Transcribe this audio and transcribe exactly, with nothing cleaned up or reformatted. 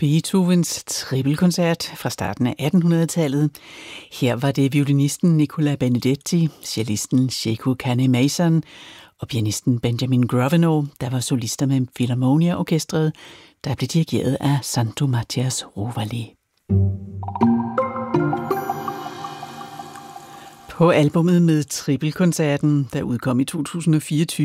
Beethovens trippelkoncert fra starten af attenhundredetallet. Her var det violinisten Nicola Benedetti, cellisten Sheku Kanneh-Mason og pianisten Benjamin Grosvenor, der var solister med Philharmonia-orkestret, der blev dirigeret af Santo Matias Rovali. På albummet med trippelkoncerten, der udkom i to tusind og fireogtyve,